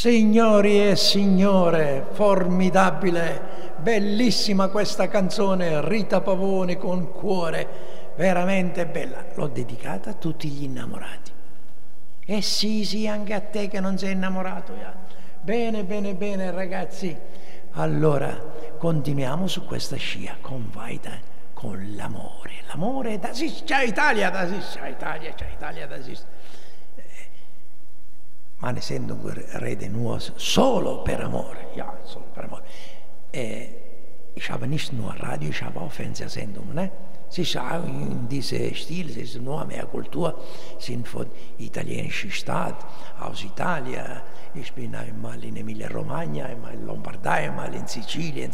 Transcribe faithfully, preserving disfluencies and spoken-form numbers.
Signori e signore, formidabile, bellissima questa canzone, Rita Pavone con Cuore, veramente bella. L'ho dedicata a tutti gli innamorati. E sì, sì, anche a te che non sei innamorato. Bene, bene, bene ragazzi. Allora, continuiamo su questa scia con Vaida, con l'amore. L'amore da sì, c'è Italia, da sì, c'è Italia, c'è Italia, da sì. Man essendo un Rede nur solo per amore, ja, solo per amore. Äh, ich habe nicht nur Radio, ich habe auch Fernsehsendungen. Ne? Sie ist auch in diesem Stil, es ist nur mehr Kultur, sind von italienischen Staat, aus Italien. Ich bin einmal in Emilia-Romagna, einmal in Lombardei, einmal in Sizilien.